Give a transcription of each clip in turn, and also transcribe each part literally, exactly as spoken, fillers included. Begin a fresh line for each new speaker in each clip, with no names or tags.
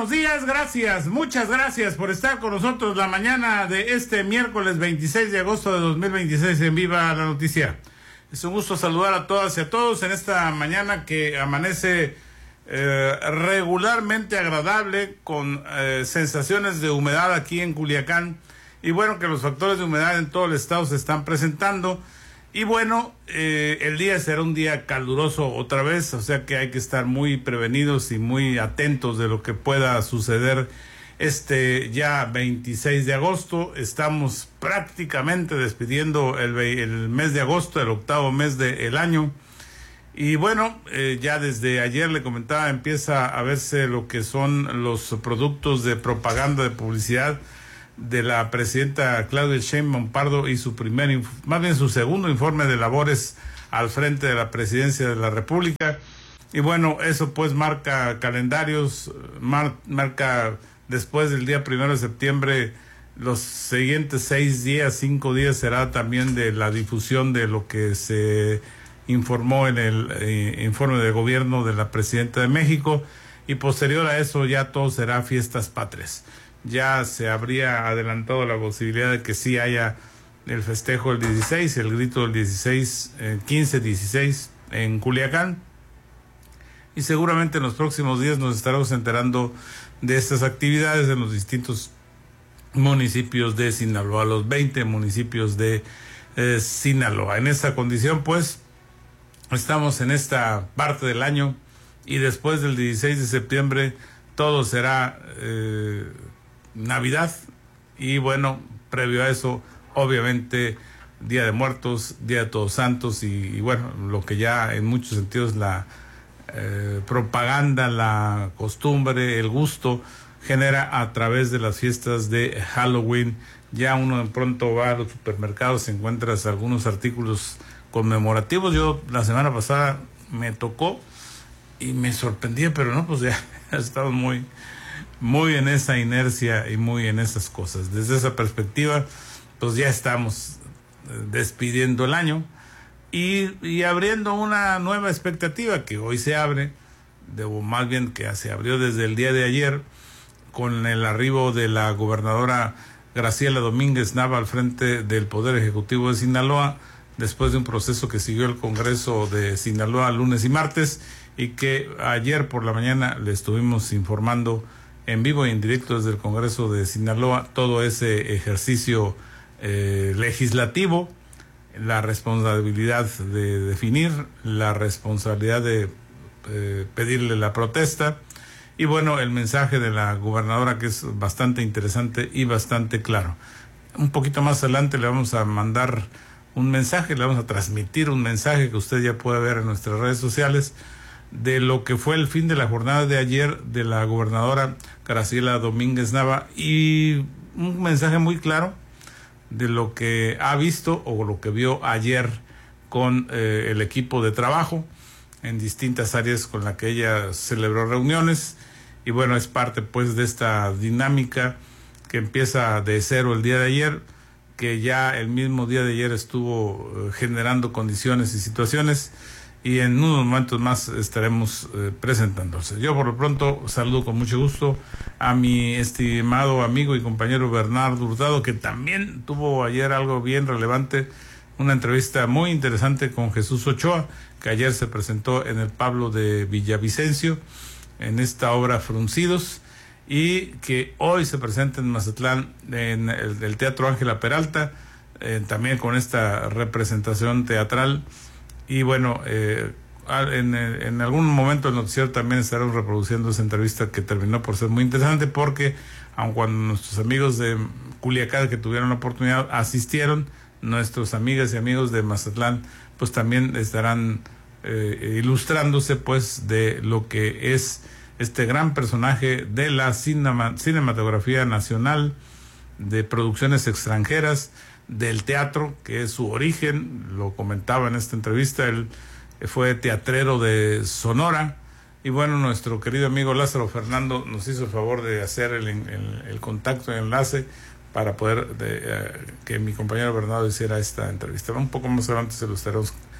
buenos días, gracias, muchas gracias por estar con nosotros la mañana de este miércoles veintiséis de agosto de dos mil veintiséis en Viva la Noticia. Es un gusto saludar a todas y a todos en esta mañana que amanece eh, regularmente agradable con eh, sensaciones de humedad aquí en Culiacán, y bueno, que los factores de humedad en todo el estado se están presentando. Y bueno, eh, el día será un día caluroso otra vez, o sea que hay que estar muy prevenidos y muy atentos de lo que pueda suceder este ya veintiséis de agosto. Estamos prácticamente despidiendo el, el mes de agosto, el octavo mes del año. Y bueno, eh, ya desde ayer le comentaba, empieza a verse lo que son los productos de propaganda, de publicidad de la presidenta Claudia Sheinbaum Pardo y su primer, más bien su segundo informe de labores al frente de la presidencia de la República. Y bueno, eso pues marca calendarios, mar, marca después del día primero de septiembre, los siguientes seis días, cinco días será también de la difusión de lo que se informó en el eh, informe de gobierno de la presidenta de México, y posterior a eso ya todo será fiestas patrias. Ya se habría adelantado la posibilidad de que sí haya el festejo del dieciséis, el grito del dieciséis, eh, quince dieciséis en Culiacán, y seguramente en los próximos días nos estaremos enterando de estas actividades en los distintos municipios de Sinaloa, los veinte municipios de eh, Sinaloa. En esta condición pues estamos en esta parte del año, y después del dieciséis de septiembre todo será eh, Navidad, y bueno, previo a eso obviamente Día de Muertos, Día de Todos Santos, y, y bueno, lo que ya en muchos sentidos la eh, propaganda, la costumbre, el gusto genera a través de las fiestas de Halloween. Ya uno de pronto va a los supermercados, encuentras algunos artículos conmemorativos. Yo la semana pasada me tocó y me sorprendía, pero no, pues ya estamos muy muy en esa inercia y muy en esas cosas. Desde esa perspectiva, pues ya estamos despidiendo el año y, y abriendo una nueva expectativa que hoy se abre, de, o más bien que se abrió desde el día de ayer, con el arribo de la gobernadora Graciela Domínguez Nava al frente del Poder Ejecutivo de Sinaloa, después de un proceso que siguió el Congreso de Sinaloa lunes y martes, y que ayer por la mañana le estuvimos informando en vivo y en directo desde el Congreso de Sinaloa todo ese ejercicio eh, legislativo, la responsabilidad de definir, la responsabilidad de eh, pedirle la protesta, y bueno, el mensaje de la gobernadora, que es bastante interesante y bastante claro. Un poquito más adelante le vamos a mandar un mensaje, le vamos a transmitir un mensaje que usted ya puede ver en nuestras redes sociales, de lo que fue el fin de la jornada de ayer de la gobernadora Graciela Domínguez Nava, y un mensaje muy claro de lo que ha visto o lo que vio ayer con eh, el equipo de trabajo en distintas áreas con la que ella celebró reuniones. Y bueno, es parte pues de esta dinámica que empieza de cero el día de ayer, que ya el mismo día de ayer estuvo eh, generando condiciones y situaciones, y en unos momentos más estaremos eh, presentándose. Yo por lo pronto saludo con mucho gusto a mi estimado amigo y compañero Bernardo Hurtado, que también tuvo ayer algo bien relevante, una entrevista muy interesante con Jesús Ochoa, que ayer se presentó en el Pablo de Villavicencio, en esta obra Fruncidos, y que hoy se presenta en Mazatlán, en el, el Teatro Ángela Peralta, eh, también con esta representación teatral. Y bueno, eh, en, en algún momento el noticiero también estaremos reproduciendo esa entrevista, que terminó por ser muy interesante, porque aun cuando nuestros amigos de Culiacán que tuvieron la oportunidad asistieron, nuestros amigas y amigos de Mazatlán pues también estarán eh, ilustrándose pues de lo que es este gran personaje de la cinema, cinematografía nacional, de producciones extranjeras, del teatro, que es su origen. Lo comentaba en esta entrevista, él fue teatrero de Sonora, y bueno, nuestro querido amigo Lázaro Fernando nos hizo el favor de hacer el, el, el contacto, el enlace, para poder de, uh, que mi compañero Bernardo hiciera esta entrevista. Un poco más adelante se lo estaremos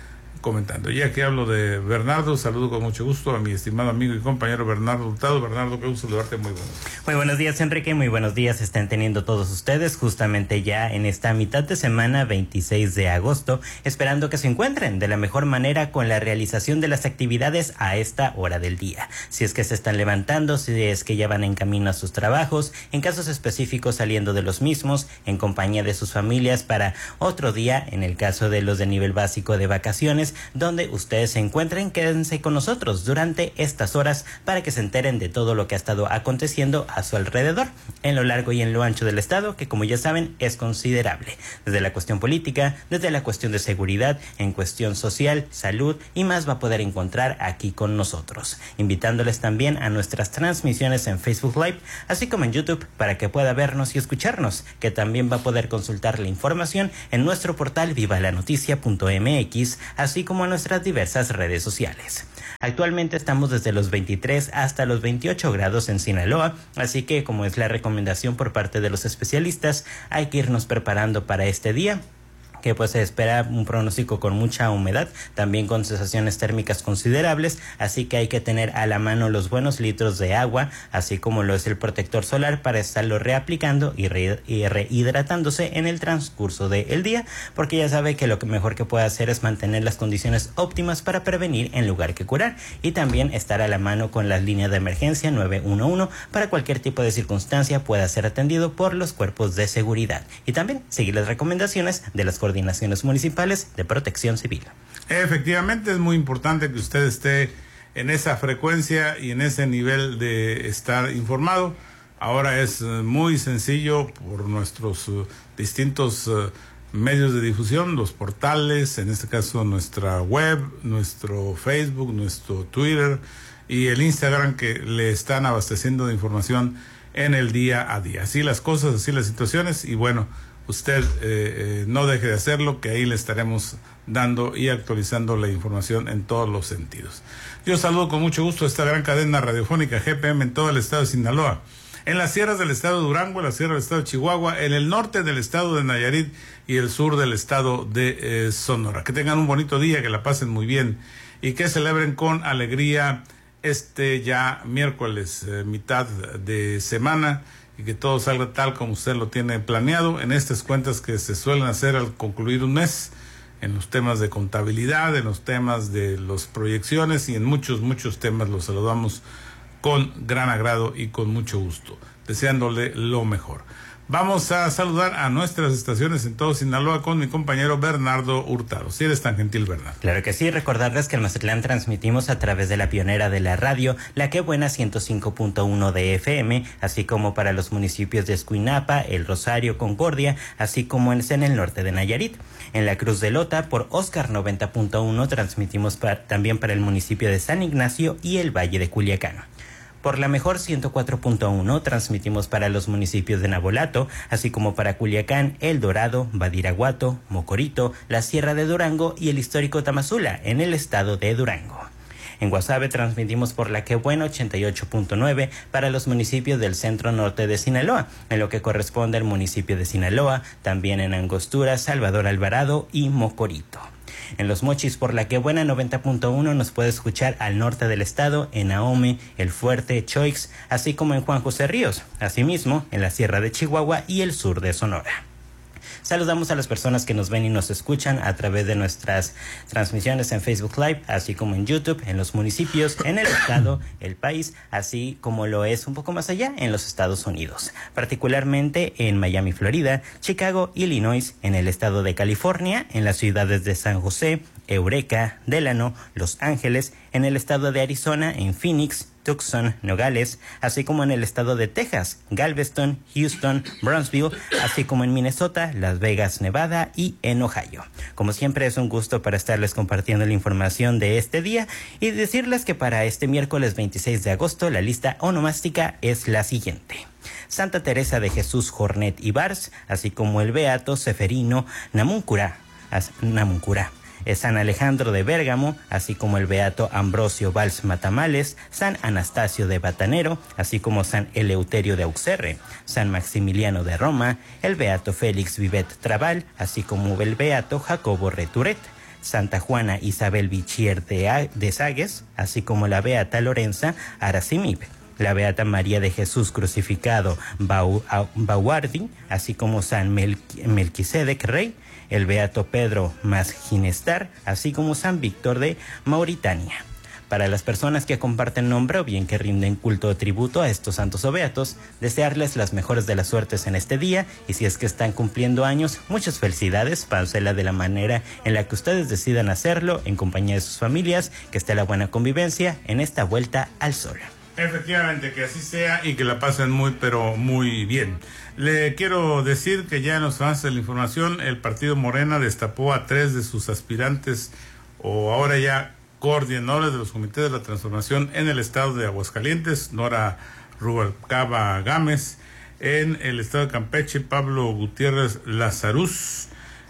comentando. Ya que hablo de Bernardo, saludo con mucho gusto a mi estimado amigo y compañero Bernardo Hurtado. Bernardo, qué gusto saludarte, muy buenos días.
Muy buenos días, Enrique, muy buenos días están teniendo todos ustedes justamente ya en esta mitad de semana, veintiséis de agosto, esperando que se encuentren de la mejor manera con la realización de las actividades a esta hora del día. Si es que se están levantando, si es que ya van en camino a sus trabajos, en casos específicos saliendo de los mismos, en compañía de sus familias para otro día, en el caso de los de nivel básico de vacaciones, donde ustedes se encuentren, quédense con nosotros durante estas horas para que se enteren de todo lo que ha estado aconteciendo a su alrededor, en lo largo y en lo ancho del estado, que como ya saben es considerable, desde la cuestión política, desde la cuestión de seguridad, en cuestión social, salud y más va a poder encontrar aquí con nosotros, invitándoles también a nuestras transmisiones en Facebook Live, así como en YouTube, para que pueda vernos y escucharnos, que también va a poder consultar la información en nuestro portal viva la noticia punto m x, así como en nuestras diversas redes sociales. Actualmente estamos desde los veintitrés hasta los veintiocho grados en Sinaloa, así que como es la recomendación por parte de los especialistas, hay que irnos preparando para este día, que pues se espera un pronóstico con mucha humedad, también con sensaciones térmicas considerables, así que hay que tener a la mano los buenos litros de agua, así como lo es el protector solar para estarlo reaplicando y, re y rehidratándose en el transcurso del día, porque ya sabe que lo que mejor que puede hacer es mantener las condiciones óptimas para prevenir en lugar que curar, y también estar a la mano con las líneas de emergencia nueve uno uno para cualquier tipo de circunstancia pueda ser atendido por los cuerpos de seguridad, y también seguir las recomendaciones de las coordinaciones municipales de protección civil.
Efectivamente, es muy importante que usted esté en esa frecuencia y en ese nivel de estar informado. Ahora es muy sencillo por nuestros uh, distintos uh, medios de difusión, los portales, en este caso nuestra web, nuestro Facebook, nuestro Twitter y el Instagram, que le están abasteciendo de información en el día a día. Así las cosas, así las situaciones, y bueno, usted eh, eh, no deje de hacerlo, que ahí le estaremos dando y actualizando la información en todos los sentidos. Yo saludo con mucho gusto a esta gran cadena radiofónica G P M en todo el estado de Sinaloa, en las sierras del estado de Durango, en la sierra del estado de Chihuahua, en el norte del estado de Nayarit y el sur del estado de eh, Sonora. Que tengan un bonito día, que la pasen muy bien y que celebren con alegría este ya miércoles, eh, mitad de semana, y que todo salga tal como usted lo tiene planeado en estas cuentas que se suelen hacer al concluir un mes, en los temas de contabilidad, en los temas de las proyecciones y en muchos, muchos temas. Los saludamos con gran agrado y con mucho gusto, deseándole lo mejor. Vamos a saludar a nuestras estaciones en todo Sinaloa con mi compañero Bernardo Hurtado. Si eres tan gentil, Bernardo.
Claro que sí, recordarles que en Mazatlán transmitimos a través de la pionera de la radio, La Que Buena ciento cinco punto uno de F M, así como para los municipios de Escuinapa, El Rosario, Concordia, así como en el norte de Nayarit. En la Cruz de Lota, por Oscar noventa punto uno, transmitimos para, también para el municipio de San Ignacio y el Valle de Culiacán. Por la Mejor ciento cuatro punto uno transmitimos para los municipios de Navolato, así como para Culiacán, El Dorado, Badiraguato, Mocorito, la Sierra de Durango y el histórico Tamazula, en el estado de Durango. En Guasave transmitimos por La Que Buena ochenta y ocho punto nueve para los municipios del centro norte de Sinaloa, en lo que corresponde al municipio de Sinaloa, también en Angostura, Salvador Alvarado y Mocorito. En Los Mochis por La Que Buena noventa punto uno nos puede escuchar al norte del estado, en Ahome, El Fuerte, Choix, así como en Juan José Ríos, asimismo en la Sierra de Chihuahua y el sur de Sonora. Saludamos a las personas que nos ven y nos escuchan a través de nuestras transmisiones en Facebook Live, así como en YouTube, en los municipios, en el estado, el país, así como lo es un poco más allá en los Estados Unidos, particularmente en Miami, Florida, Chicago, Illinois, en el estado de California, en las ciudades de San José, Eureka, Delano, Los Ángeles, en el estado de Arizona, en Phoenix, Tucson, Nogales, así como en el estado de Texas, Galveston, Houston, Brownsville, así como en Minnesota, Las Vegas, Nevada y en Ohio. Como siempre es un gusto para estarles compartiendo la información de este día y decirles que para este miércoles veintiséis de agosto la lista onomástica es la siguiente: Santa Teresa de Jesús Jornet y Bars, así como el Beato Seferino Namuncurá, Namuncurá. San Alejandro de Bérgamo, así como el Beato Ambrosio Valls Matamales, San Anastasio de Batanero, así como San Eleuterio de Auxerre, San Maximiliano de Roma, el Beato Félix Vivet Trabal, así como el Beato Jacobo Returet, Santa Juana Isabel Bichier de, de Sagues, así como la beata Lorenza Arasimib, la beata María de Jesús Crucificado Bau, Bauardi, así como San Mel, Melquisedec Rey, el beato Pedro Mas Ginestar, así como San Víctor de Mauritania. Para las personas que comparten nombre o bien que rinden culto o tributo a estos santos o beatos, desearles las mejores de las suertes en este día, y si es que están cumpliendo años, muchas felicidades, pásela de la manera en la que ustedes decidan hacerlo, en compañía de sus familias, que esté la buena convivencia en esta vuelta al sol.
Efectivamente, que así sea y que la pasen muy, pero muy bien. Le quiero decir que ya en los avances de la información, el partido Morena destapó a tres de sus aspirantes, o ahora ya coordinadores de los comités de la transformación en el estado de Aguascalientes, Nora Rubalcaba Gámez; en el estado de Campeche, Pablo Gutiérrez Lazaruz;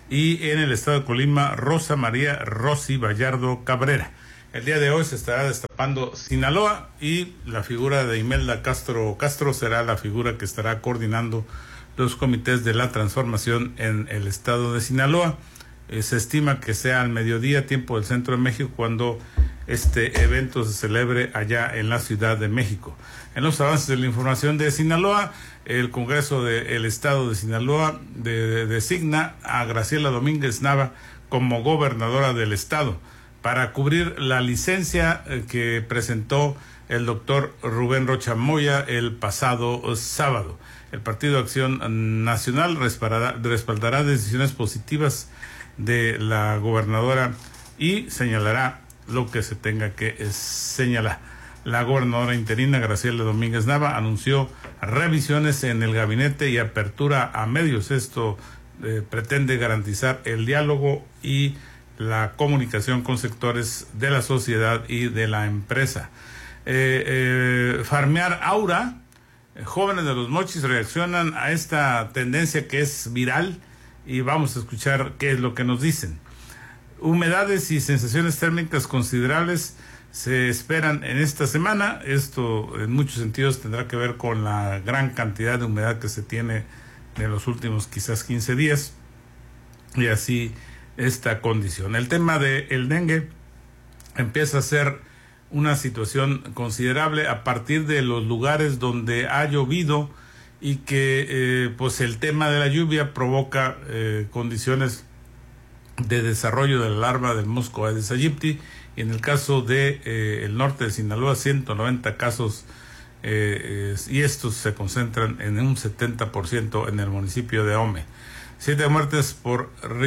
y en el estado de Colima, Rosa María Rossi Vallardo Cabrera. El día de hoy se estará destapando Sinaloa, y la figura de Imelda Castro Castro será la figura que estará coordinando los comités de la transformación en el estado de Sinaloa. Eh, se estima que sea al mediodía, tiempo del centro de México, cuando este evento se celebre allá en la Ciudad de México. En los avances de la información de Sinaloa, el Congreso del Estado de Sinaloa de, de, designa a Graciela Domínguez Nava como gobernadora del estado para cubrir la licencia eh, que presentó el doctor Rubén Rocha Moya el pasado sábado. El Partido Acción Nacional respaldará, respaldará decisiones positivas de la gobernadora y señalará lo que se tenga que señalar. La gobernadora interina Graciela Domínguez Nava anunció revisiones en el gabinete y apertura a medios. Esto eh, pretende garantizar el diálogo y la comunicación con sectores de la sociedad y de la empresa. Eh, eh, farmear Aura, eh, jóvenes de Los Mochis reaccionan a esta tendencia que es viral, y vamos a escuchar qué es lo que nos dicen. Humedades y sensaciones térmicas considerables se esperan en esta semana. Esto en muchos sentidos tendrá que ver con la gran cantidad de humedad que se tiene en los últimos quizás quince días, y así esta condición. El tema del dengue empieza a ser una situación considerable a partir de los lugares donde ha llovido, y que eh, pues el tema de la lluvia provoca eh, condiciones de desarrollo de la larva del mosco Aedes aegypti, y en el caso de eh, el norte de Sinaloa, ciento noventa casos, eh, eh, y estos se concentran en un setenta por ciento en el municipio de Ome. Siete muertes por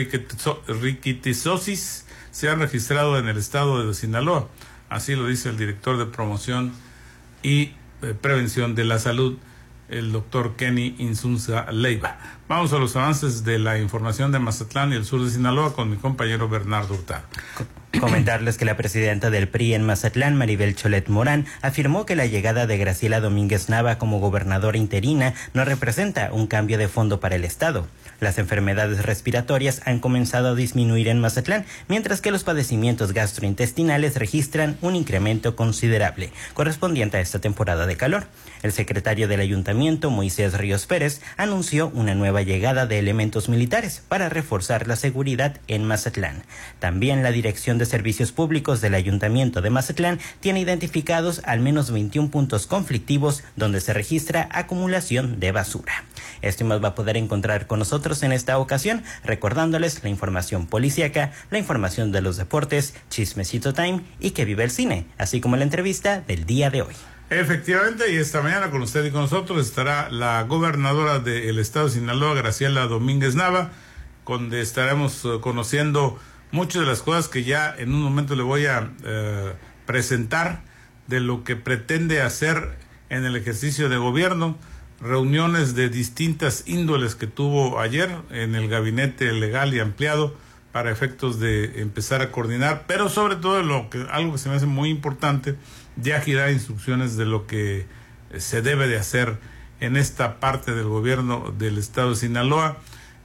riquitizosis se han registrado en el estado de Sinaloa, así lo dice el director de promoción y eh, prevención de la salud, el doctor Kenny Insunza Leiva. Vamos a los avances de la información de Mazatlán y el sur de Sinaloa con mi compañero Bernardo Hurtado.
Comentarles que la presidenta del P R I en Mazatlán, Maribel Cholet Morán, afirmó que la llegada de Graciela Domínguez Nava como gobernadora interina no representa un cambio de fondo para el estado. Las enfermedades respiratorias han comenzado a disminuir en Mazatlán, mientras que los padecimientos gastrointestinales registran un incremento considerable, correspondiente a esta temporada de calor. El secretario del ayuntamiento, Moisés Ríos Pérez, anunció una nueva llegada de elementos militares para reforzar la seguridad en Mazatlán. También la Dirección de Servicios Públicos del Ayuntamiento de Mazatlán tiene identificados al menos veintiún puntos conflictivos donde se registra acumulación de basura. Esto y más va a poder encontrar con nosotros en esta ocasión, recordándoles la información policíaca, la información de los deportes, Chismecito Time y Que Vive el Cine, así como la entrevista del día de hoy.
Efectivamente, y esta mañana con usted y con nosotros estará la gobernadora del estado de Sinaloa, Graciela Domínguez Nava, donde estaremos uh, conociendo muchas de las cosas que ya en un momento le voy a uh, presentar de lo que pretende hacer en el ejercicio de gobierno. Reuniones de distintas índoles que tuvo ayer en el gabinete legal y ampliado para efectos de empezar a coordinar, pero sobre todo lo que algo que se me hace muy importante, ya girar instrucciones de lo que se debe de hacer en esta parte del gobierno del estado de Sinaloa.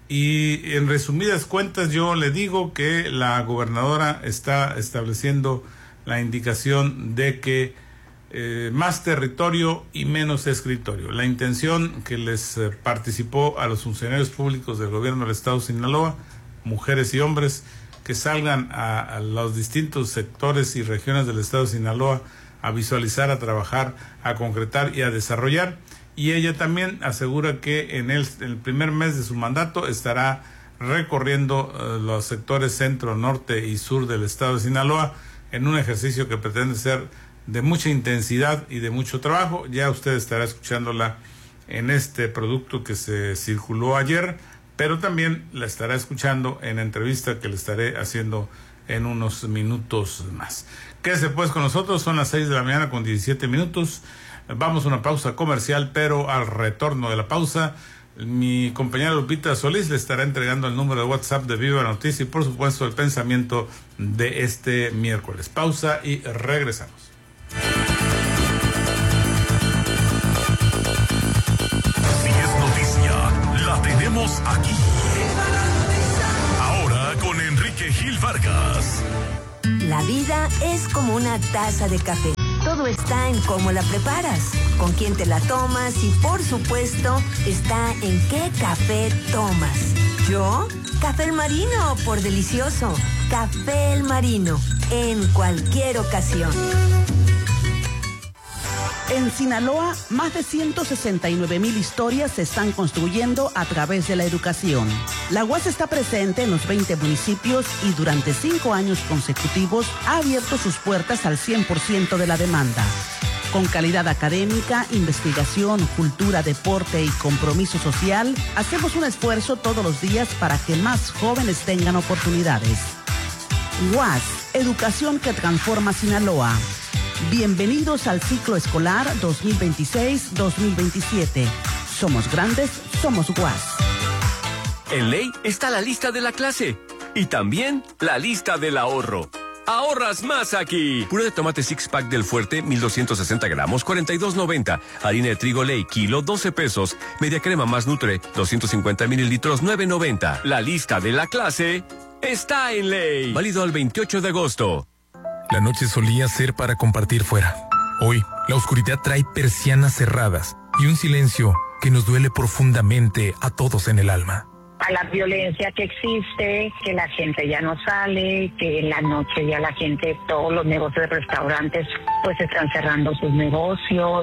Y en resumidas cuentas yo le digo que la gobernadora está estableciendo la indicación de que Eh, más territorio y menos escritorio. La intención que les eh, participó a los funcionarios públicos del gobierno del estado de Sinaloa, mujeres y hombres, que salgan a, a los distintos sectores y regiones del estado de Sinaloa a visualizar, a trabajar, a concretar y a desarrollar. Y ella también asegura que en el, en el primer mes de su mandato estará recorriendo uh, los sectores centro, norte y sur del estado de Sinaloa en un ejercicio que pretende ser de mucha intensidad y de mucho trabajo. Ya usted estará escuchándola en este producto que se circuló ayer, pero también la estará escuchando en la entrevista que le estaré haciendo en unos minutos más. Quédese pues con nosotros, son las seis de la mañana con diecisiete minutos. Vamos a una pausa comercial, pero al retorno de la pausa, mi compañera Lupita Solís le estará entregando el número de WhatsApp de Viva la Noticia y por supuesto el pensamiento de este miércoles. Pausa y regresamos.
Si es noticia, la tenemos aquí. Ahora con Enrique Gil Vargas.
La vida es como una taza de café. Todo está en cómo la preparas, con quién te la tomas y, por supuesto, está en qué café tomas. ¿Yo? Café El Marino, por delicioso. Café El Marino, en cualquier ocasión.
En Sinaloa, más de ciento sesenta y nueve mil historias se están construyendo a través de la educación. La U A S está presente en los veinte municipios y durante cinco años consecutivos ha abierto sus puertas al cien por ciento de la demanda. Con calidad académica, investigación, cultura, deporte y compromiso social, hacemos un esfuerzo todos los días para que más jóvenes tengan oportunidades. U A S, educación que transforma Sinaloa. Bienvenidos al ciclo escolar dos mil veintiséis dos mil veintisiete. Somos grandes, somos U A S.
En Ley está la lista de la clase y también la lista del ahorro. Ahorras más aquí. Puré de tomate six pack del Fuerte, mil doscientos sesenta gramos, cuarenta y dos noventa. Harina de trigo Ley, kilo, doce pesos. Media crema más Nutre, doscientos cincuenta mililitros, nueve noventa. La lista de la clase está en Ley. Válido al veintiocho de agosto.
La noche solía ser para compartir fuera. Hoy, la oscuridad trae persianas cerradas y un silencio que nos duele profundamente a todos en el alma.
A la violencia que existe, que la gente ya no sale, que en la noche ya la gente, todos los negocios de restaurantes, pues están cerrando sus negocios.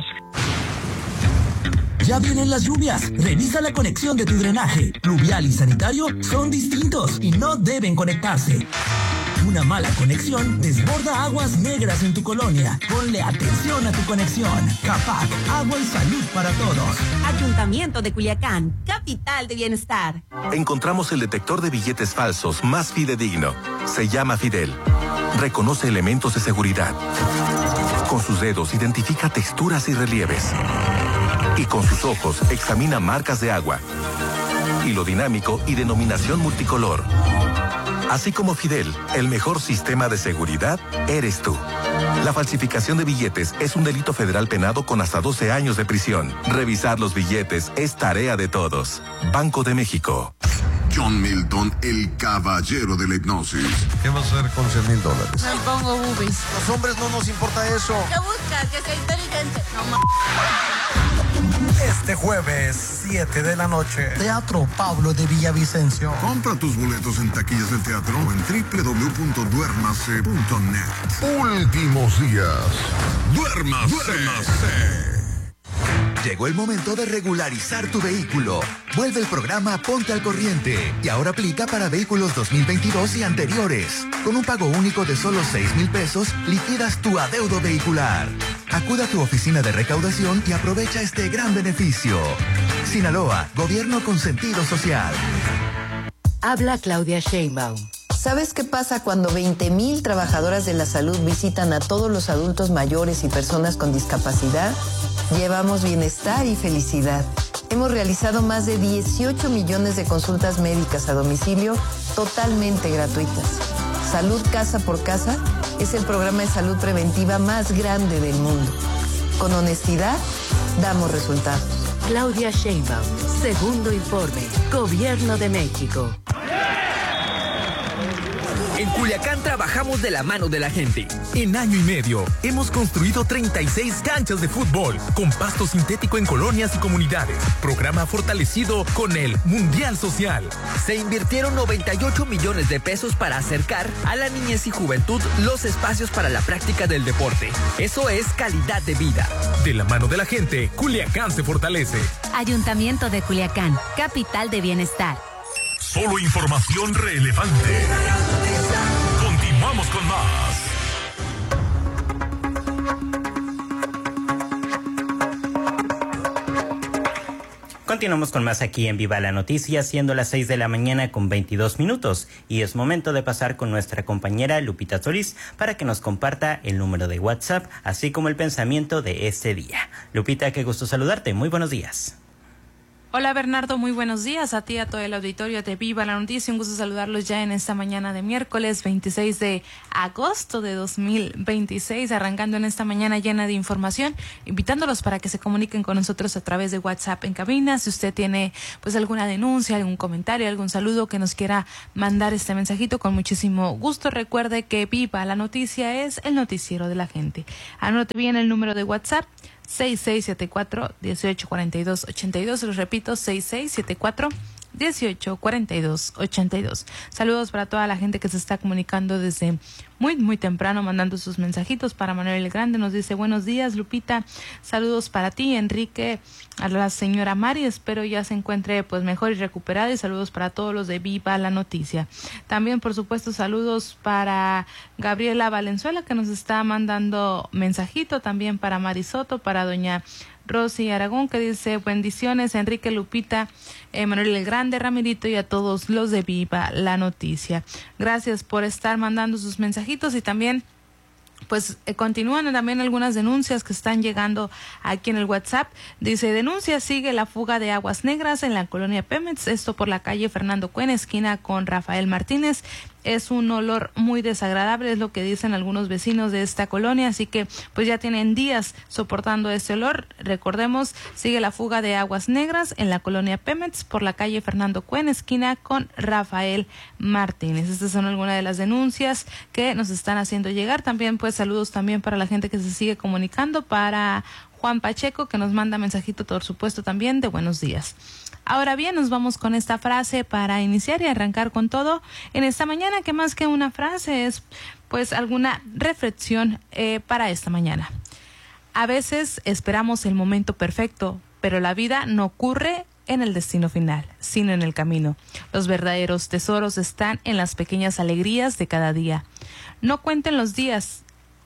Ya vienen las lluvias. Revisa la conexión de tu drenaje. Pluvial y sanitario son distintos y no deben conectarse. Una mala conexión desborda aguas negras en tu colonia. Ponle atención a tu conexión. CAPAC, agua y salud para todos.
Ayuntamiento de Culiacán, capital de bienestar.
Encontramos el detector de billetes falsos más fidedigno. Se llama Fidel. Reconoce elementos de seguridad. Con sus dedos identifica texturas y relieves. Y con sus ojos examina marcas de agua. Hilo dinámico y denominación multicolor. Así como Fidel, el mejor sistema de seguridad eres tú. La falsificación de billetes es un delito federal penado con hasta doce años de prisión. Revisar los billetes es tarea de todos. Banco de México.
John Milton, el caballero de la hipnosis.
¿Qué vas a hacer con cien mil dólares?
Me pongo boobies.
Los hombres no nos importa eso.
¿Qué buscas? Que sea inteligente. No ma...
Este jueves, siete de la noche, Teatro Pablo de Villavicencio.
Compra tus boletos en taquillas del teatro o en doble u doble u doble u punto duérmase punto net. Últimos días. Duérmase. Duérmase.
Llegó el momento de regularizar tu vehículo. Vuelve el programa Ponte al Corriente y ahora aplica para vehículos dos mil veintidós y anteriores. Con un pago único de solo seis mil pesos, liquidas tu adeudo vehicular. Acuda a tu oficina de recaudación y aprovecha este gran beneficio. Sinaloa, gobierno con sentido social.
Habla Claudia Sheinbaum.
¿Sabes qué pasa cuando veinte mil trabajadoras de la salud visitan a todos los adultos mayores y personas con discapacidad? Llevamos bienestar y felicidad. Hemos realizado más de dieciocho millones de consultas médicas a domicilio totalmente gratuitas. Salud Casa por Casa es el programa de salud preventiva más grande del mundo. Con honestidad, damos resultados.
Claudia Sheinbaum, segundo informe, Gobierno de México.
En Culiacán trabajamos de la mano de la gente.
En año y medio hemos construido treinta y seis canchas de fútbol con pasto sintético en colonias y comunidades. Programa fortalecido con el Mundial Social.
Se invirtieron noventa y ocho millones de pesos para acercar a la niñez y juventud los espacios para la práctica del deporte. Eso es calidad de vida.
De la mano de la gente, Culiacán se fortalece.
Ayuntamiento de Culiacán, capital de bienestar.
Solo información relevante. Continuamos con más.
Continuamos con más aquí en Viva la Noticia, siendo las seis de la mañana con veintidós minutos. Y es momento de pasar con nuestra compañera Lupita Solís para que nos comparta el número de WhatsApp, así como el pensamiento de este día. Lupita, qué gusto saludarte. Muy buenos días.
Hola Bernardo, muy buenos días a ti y a todo el auditorio de Viva la Noticia. Un gusto saludarlos ya en esta mañana de miércoles veintiséis de agosto de dos mil veintiséis, arrancando en esta mañana llena de información, invitándolos para que se comuniquen con nosotros a través de WhatsApp en cabina. Si usted tiene pues alguna denuncia, algún comentario, algún saludo que nos quiera mandar este mensajito, con muchísimo gusto. Recuerde que Viva la Noticia es el noticiero de la gente. Anote bien el número de WhatsApp: seis seis siete cuatro, uno ocho cuatro dos, ocho dos. Los repito, seis seis siete cuatro, uno ocho cuatro dos, ocho dos. Saludos para toda la gente que se está comunicando desde muy, muy temprano, mandando sus mensajitos. Para Manuel el Grande nos dice: buenos días, Lupita. Saludos para ti, Enrique, a la señora Mari. Espero ya se encuentre pues mejor y recuperada. Y saludos para todos los de Viva la Noticia. También, por supuesto, saludos para Gabriela Valenzuela, que nos está mandando mensajito. También para Mari Soto, para doña Rosy Aragón, que dice: bendiciones, Enrique, Lupita, eh, Manuel el Grande, Ramirito y a todos los de Viva la Noticia. Gracias por estar mandando sus mensajitos. Y también pues eh, continúan también algunas denuncias que están llegando aquí en el WhatsApp. Dice: denuncia, sigue la fuga de aguas negras en la colonia Pemex, esto por la calle Fernando Cuen, esquina con Rafael Martínez. Es un olor muy desagradable, es lo que dicen algunos vecinos de esta colonia, así que pues ya tienen días soportando este olor. Recordemos, sigue la fuga de aguas negras en la colonia Pemex por la calle Fernando Cuen, esquina con Rafael Martínez. Estas son algunas de las denuncias que nos están haciendo llegar. También pues saludos también para la gente que se sigue comunicando, para Juan Pacheco, que nos manda mensajito, por supuesto, también de buenos días. Ahora bien, nos vamos con esta frase para iniciar y arrancar con todo en esta mañana, que más que una frase es pues alguna reflexión eh, para esta mañana. A veces esperamos el momento perfecto, pero la vida no ocurre en el destino final, sino en el camino. Los verdaderos tesoros están en las pequeñas alegrías de cada día. No cuenten los días,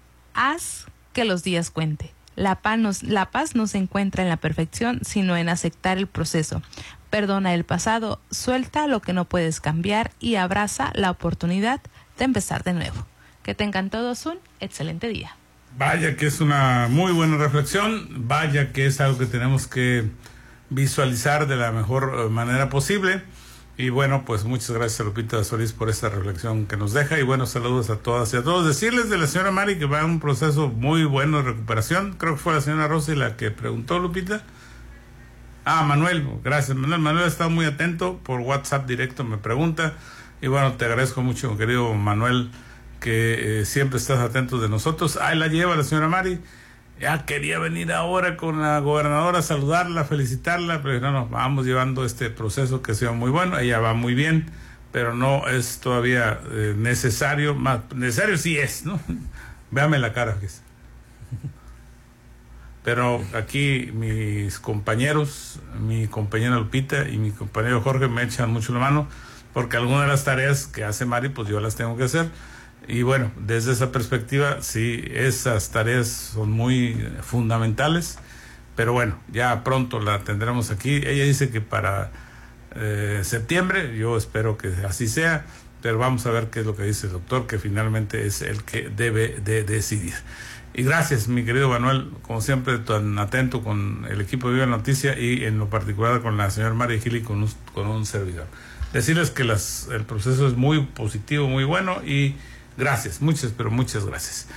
haz que los días cuente. La paz, nos, la paz no se encuentra en la perfección, sino en aceptar el proceso. Perdona el pasado, suelta lo que no puedes cambiar y abraza la oportunidad de empezar de nuevo. Que tengan todos un excelente día.
Vaya que es una muy buena reflexión, vaya que es algo que tenemos que visualizar de la mejor manera posible. Y bueno, pues muchas gracias a Lupita Solís por esta reflexión que nos deja. Y bueno, saludos a todas y a todos. Decirles de la señora Mari que va en un proceso muy bueno de recuperación. Creo que fue la señora Rosy la que preguntó, Lupita. Ah, Manuel, gracias. Manuel, Manuel ha estado muy atento por WhatsApp directo, me pregunta. Y bueno, te agradezco mucho, querido Manuel, que eh, siempre estás atento de nosotros. Ahí la lleva la señora Mari. Ya quería venir ahora con la gobernadora a saludarla, felicitarla, pero no, no, vamos llevando este proceso que sea muy bueno. Ella va muy bien, pero no es todavía eh, necesario, más necesario sí es, ¿no? Véame la cara, fíjese. Pero aquí mis compañeros, mi compañera Lupita y mi compañero Jorge me echan mucho la mano, porque algunas de las tareas que hace Mari, pues yo las tengo que hacer. Y bueno, desde esa perspectiva, sí, esas tareas son muy fundamentales, pero bueno, ya pronto la tendremos aquí. Ella dice que para eh, septiembre, yo espero que así sea, pero vamos a ver qué es lo que dice el doctor, que finalmente es el que debe de decidir. Y gracias, mi querido Manuel, como siempre, tan atento con el equipo de Viva la Noticia y en lo particular con la señora María Gili, con un, con un servidor. Decirles que las, el proceso es muy positivo, muy bueno y gracias, muchas, pero muchas gracias.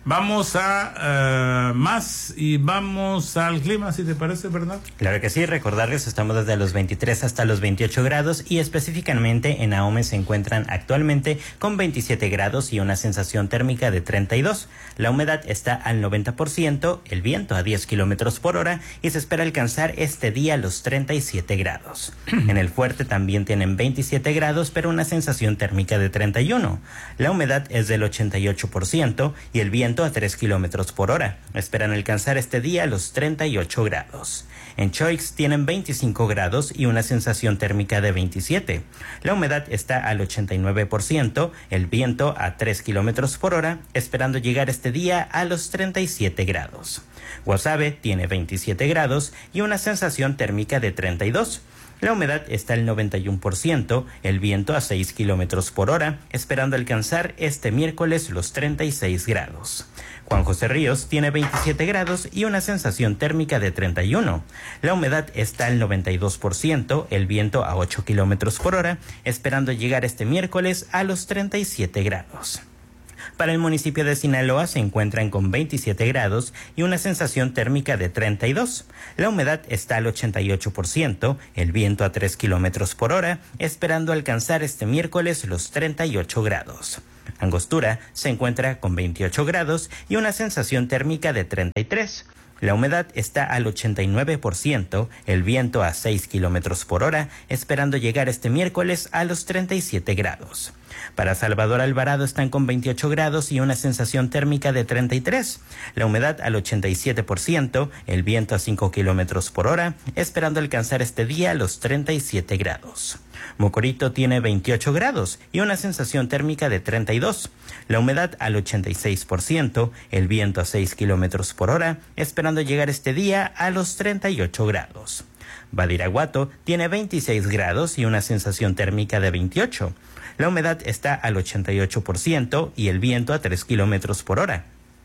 Vamos a uh, más y vamos al clima, si te parece, ¿verdad?
Claro que sí, recordarles, estamos desde los veintitrés hasta los veintiocho grados y específicamente en Ahome se encuentran actualmente con veintisiete grados y una sensación térmica de treinta y dos. La humedad está al noventa por ciento, el viento a diez kilómetros por hora y se espera alcanzar este día los treinta y siete grados. En el Fuerte también tienen veintisiete grados, pero una sensación térmica de treinta y uno. La humedad es del ochenta y ocho por ciento y el viento a tres kilómetros por hora. Esperan alcanzar este día los treinta y ocho grados. En Choix tienen veinticinco grados y una sensación térmica de veintisiete. La humedad está al ochenta y nueve por ciento, el viento a tres kilómetros por hora, esperando llegar este día a los treinta y siete grados. Guasave tiene veintisiete grados y una sensación térmica de treinta y dos. La humedad está al noventa y uno por ciento, el viento a seis kilómetros por hora, esperando alcanzar este miércoles los treinta y seis grados. Juan José Ríos tiene veintisiete grados y una sensación térmica de treinta y uno. La humedad está al noventa y dos por ciento, el viento a ocho kilómetros por hora, esperando llegar este miércoles a los treinta y siete grados. Para el municipio de Sinaloa se encuentran con veintisiete grados y una sensación térmica de treinta y dos. La humedad está al ochenta y ocho por ciento, el viento a tres kilómetros por hora, esperando alcanzar este miércoles los treinta y ocho grados. Angostura se encuentra con veintiocho grados y una sensación térmica de treinta y tres. La humedad está al ochenta y nueve por ciento, el viento a seis kilómetros por hora, esperando llegar este miércoles a los treinta y siete grados. Para Salvador Alvarado están con veintiocho grados y una sensación térmica de treinta y tres. La humedad al ochenta y siete por ciento, el viento a cinco kilómetros por hora, esperando alcanzar este día los treinta y siete grados. Mocorito tiene veintiocho grados y una sensación térmica de treinta y dos. La humedad al ochenta y seis por ciento, el viento a seis kilómetros por hora, esperando llegar este día a los treinta y ocho grados. Badiraguato tiene veintiséis grados y una sensación térmica de veintiocho. La humedad está al ochenta y ocho por ciento y el viento a tres kilómetros por hora.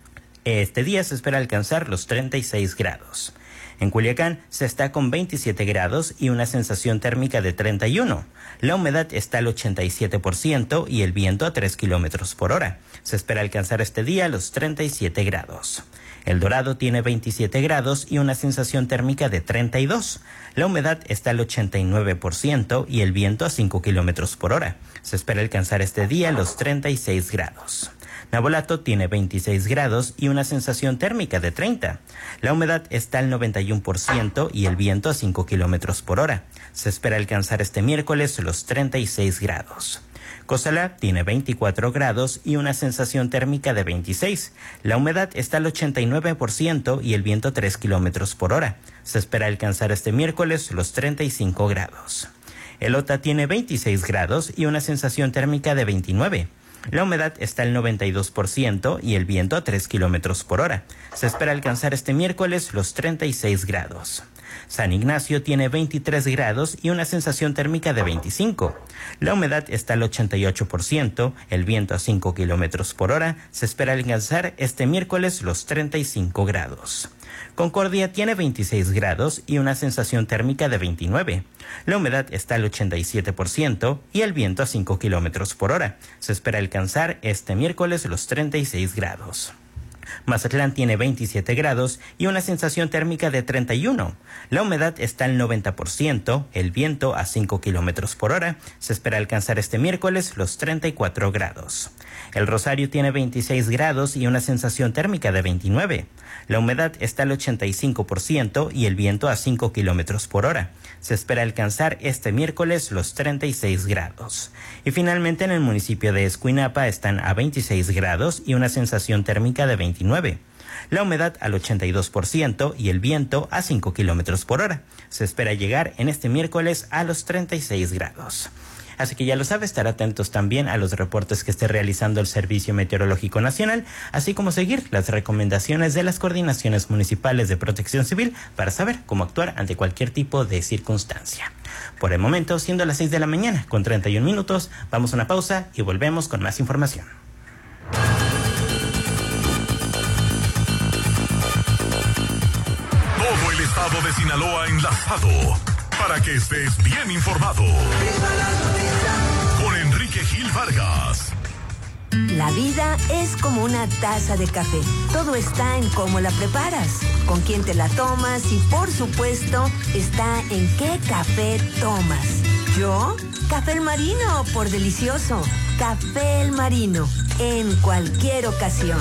Este día se espera alcanzar los treinta y seis grados. En Culiacán se está con veintisiete grados y una sensación térmica de treinta y uno. La humedad está al ochenta y siete por ciento y el viento a tres kilómetros por hora. Se espera alcanzar este día los treinta y siete grados. El Dorado tiene veintisiete grados y una sensación térmica de treinta y dos. La humedad está al ochenta y nueve por ciento y el viento a cinco kilómetros por hora. Se espera alcanzar este día los treinta y seis grados. Navolato tiene veintiséis grados y una sensación térmica de treinta. La humedad está al noventa y uno por ciento y el viento a cinco kilómetros por hora. Se espera alcanzar este miércoles los treinta y seis grados. Cozalá tiene veinticuatro grados y una sensación térmica de veintiséis. La humedad está al ochenta y nueve por ciento y el viento a tres kilómetros por hora. Se espera alcanzar este miércoles los treinta y cinco grados. Elota tiene veintiséis grados y una sensación térmica de veintinueve. La humedad está al noventa y dos por ciento y el viento a tres kilómetros por hora. Se espera alcanzar este miércoles los treinta y seis grados. San Ignacio tiene veintitrés grados y una sensación térmica de veinticinco. La humedad está al ochenta y ocho por ciento, el viento a cinco kilómetros por hora. Se espera alcanzar este miércoles los treinta y cinco grados. Concordia tiene veintiséis grados y una sensación térmica de veintinueve. La humedad está al ochenta y siete por ciento y el viento a cinco kilómetros por hora. Se espera alcanzar este miércoles los treinta y seis grados. Mazatlán tiene veintisiete grados y una sensación térmica de treinta y uno. La humedad está al noventa por ciento, el viento a cinco kilómetros por hora. Se espera alcanzar este miércoles los treinta y cuatro grados. El Rosario tiene veintiséis grados y una sensación térmica de veintinueve. La humedad está al ochenta y cinco por ciento y el viento a cinco kilómetros por hora. Se espera alcanzar este miércoles los treinta y seis grados. Y finalmente en el municipio de Escuinapa están a veintiséis grados y una sensación térmica de veintinueve. La humedad al ochenta y dos por ciento y el viento a cinco kilómetros por hora. Se espera llegar en este miércoles a los treinta y seis grados. Así que ya lo sabe, estar atentos también a los reportes que esté realizando el Servicio Meteorológico Nacional, así como seguir las recomendaciones de las coordinaciones municipales de protección civil para saber cómo actuar ante cualquier tipo de circunstancia. Por el momento, siendo las seis de la mañana con treinta y un minutos, vamos a una pausa y volvemos con más información.
Todo el estado de Sinaloa enlazado para que estés bien informado. Con Enrique Gil Vargas.
La La vida es como una taza de café. Todo está en cómo la preparas, con quién te la tomas y, por supuesto, está en qué café tomas. ¿Yo? Café El Marino, por delicioso. Café El Marino, en cualquier ocasión.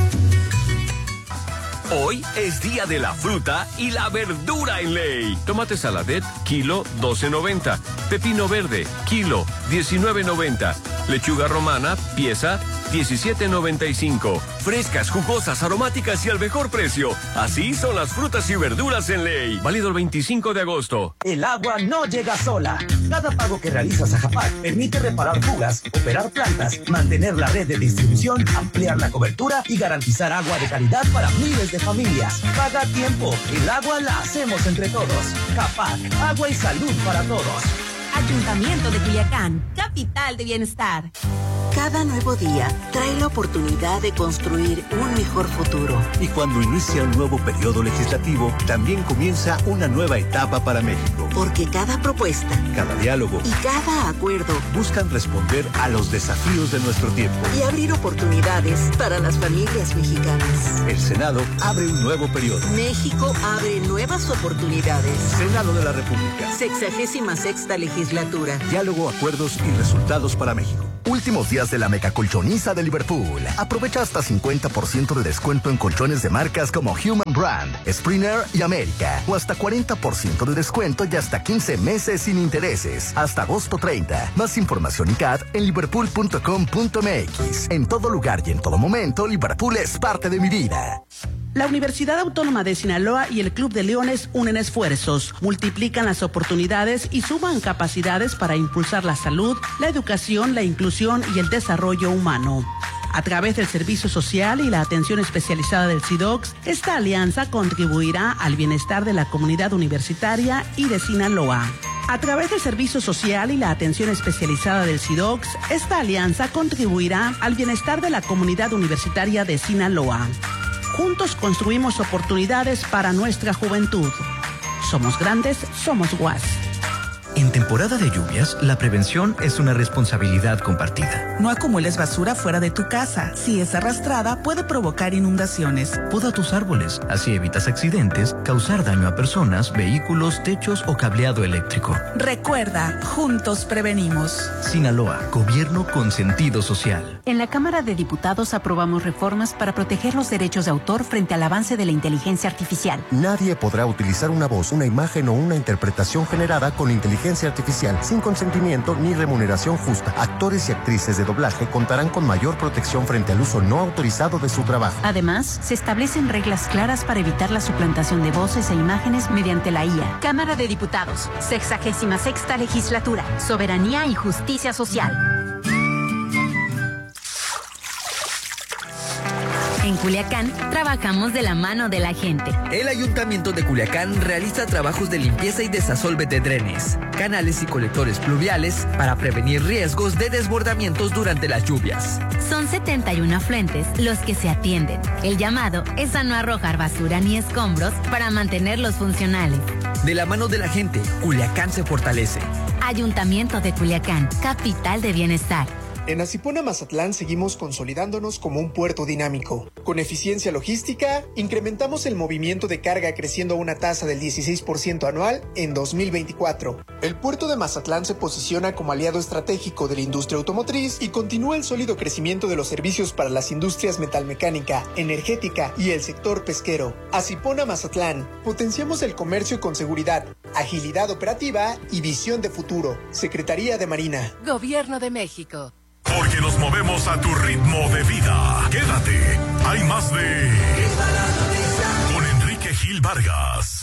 Hoy es día de la fruta y la verdura en Ley. Tomate saladet, kilo doce noventa. Pepino verde, kilo diecinueve noventa. Lechuga romana, pieza diecisiete noventa y cinco. Frescas, jugosas, aromáticas y al mejor precio. Así son las frutas y verduras en Ley. Válido el veinticinco de agosto.
El agua no llega sola. Cada pago que realizas a Japac permite reparar fugas, operar plantas, mantener la red de distribución, ampliar la cobertura y garantizar agua de calidad para miles de familias. Paga a tiempo. El agua la hacemos entre todos. Japac, agua y salud para todos.
Ayuntamiento de Culiacán, capital de bienestar.
Cada nuevo día trae la oportunidad de construir un mejor futuro.
Y cuando inicia un nuevo periodo legislativo, también comienza una nueva etapa para México.
Porque cada propuesta,
cada diálogo
y cada acuerdo
buscan responder a los desafíos de nuestro tiempo
y abrir oportunidades para las familias mexicanas.
El Senado abre un nuevo periodo.
México abre nuevas oportunidades.
Senado de la República.
Sexagésima sexta legislatura.
Diálogo, acuerdos y resultados para México.
Últimos días de la mega colchoniza de Liverpool. Aprovecha hasta cincuenta por ciento de descuento en colchones de marcas como Human Brand, Springer y América. O hasta cuarenta por ciento de descuento y hasta quince meses sin intereses. Hasta agosto treinta. Más información y C A D en liverpool punto com punto m x. En todo lugar y en todo momento, Liverpool es parte de mi vida.
La Universidad Autónoma de Sinaloa y el Club de Leones unen esfuerzos, multiplican las oportunidades y suman capacidades para impulsar la salud, la educación, la inclusión y el desarrollo humano. A través del servicio social y la atención especializada del SIDOCS, esta alianza contribuirá al bienestar de la comunidad universitaria y de Sinaloa. A través del servicio social y la atención especializada del SIDOCS, esta alianza contribuirá al bienestar de la comunidad universitaria de Sinaloa. Juntos construimos oportunidades para nuestra juventud. Somos grandes, somos U A S.
En temporada de lluvias, la prevención es una responsabilidad compartida.
No acumules basura fuera de tu casa. Si es arrastrada, puede provocar inundaciones.
Poda tus árboles, así evitas accidentes, causar daño a personas, vehículos, techos o cableado eléctrico.
Recuerda, juntos prevenimos.
Sinaloa, gobierno con sentido social.
En la Cámara de Diputados aprobamos reformas para proteger los derechos de autor frente al avance de la inteligencia artificial.
Nadie podrá utilizar una voz, una imagen o una interpretación generada con inteligencia artificial sin consentimiento ni remuneración justa. Actores y actrices de doblaje contarán con mayor protección frente al uso no autorizado de su trabajo.
Además, se establecen reglas claras para evitar la suplantación de voces e imágenes mediante la I A. Cámara de Diputados, sexagésima sexta legislatura, soberanía y justicia social. En Culiacán, trabajamos de la mano de la gente.
El Ayuntamiento de Culiacán realiza trabajos de limpieza y desasolve de drenes, canales y colectores pluviales para prevenir riesgos de desbordamientos durante las lluvias.
Son setenta y uno afluentes los que se atienden. El llamado es a no arrojar basura ni escombros para mantenerlos funcionales.
De la mano de la gente, Culiacán se fortalece.
Ayuntamiento de Culiacán, capital de bienestar.
En Asipona Mazatlán seguimos consolidándonos como un puerto dinámico. Con eficiencia logística, incrementamos el movimiento de carga creciendo a una tasa del dieciséis por ciento anual en dos mil veinticuatro. El puerto de Mazatlán se posiciona como aliado estratégico de la industria automotriz y continúa el sólido crecimiento de los servicios para las industrias metalmecánica, energética y el sector pesquero. Asipona Mazatlán, potenciamos el comercio con seguridad, agilidad operativa y visión de futuro. Secretaría de Marina.
Gobierno de México.
Porque nos movemos a tu ritmo de vida. Quédate. Hay más de... Con Enrique Gil Vargas.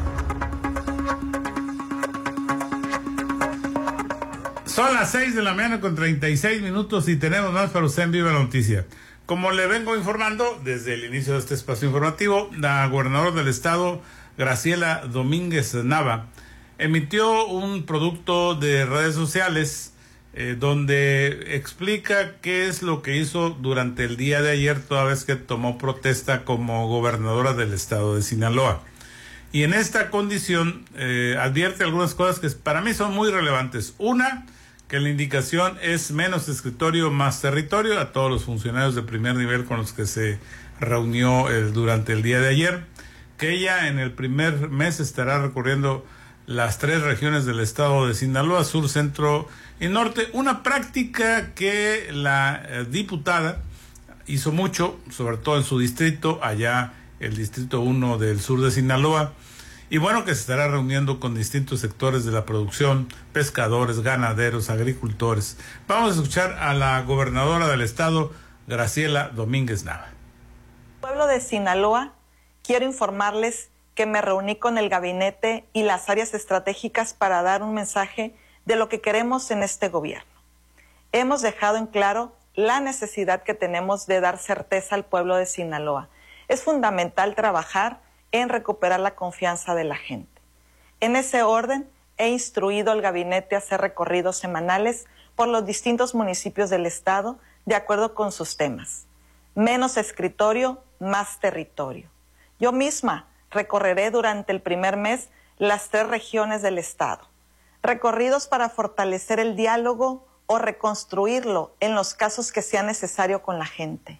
Son las seis de la mañana con treinta y seis minutos y tenemos más para usted en Viva la Noticia. Como le vengo informando desde el inicio de este espacio informativo, la gobernadora del estado, Graciela Domínguez Nava, emitió un producto de redes sociales Eh, donde explica qué es lo que hizo durante el día de ayer, toda vez que tomó protesta como gobernadora del estado de Sinaloa. Y en esta condición eh, advierte algunas cosas que para mí son muy relevantes. Una, que la indicación es menos escritorio, más territorio, a todos los funcionarios de primer nivel con los que se reunió el, durante el día de ayer, que ella en el primer mes estará recorriendo las tres regiones del estado de Sinaloa, sur, centro y norte, una práctica que la eh, diputada hizo mucho, sobre todo en su distrito, allá el distrito uno del sur de Sinaloa, y bueno, que se estará reuniendo con distintos sectores de la producción, pescadores, ganaderos, agricultores. Vamos a escuchar a la gobernadora del estado, Graciela Domínguez Nava.
Pueblo de Sinaloa, quiero informarles que me reuní con el gabinete y las áreas estratégicas para dar un mensaje de lo que queremos en este gobierno. Hemos dejado en claro la necesidad que tenemos de dar certeza al pueblo de Sinaloa. Es fundamental trabajar en recuperar la confianza de la gente. En ese orden, he instruido al gabinete a hacer recorridos semanales por los distintos municipios del estado de acuerdo con sus temas. Menos escritorio, más territorio. Yo misma recorreré durante el primer mes las tres regiones del estado. Recorridos para fortalecer el diálogo o reconstruirlo en los casos que sea necesario con la gente.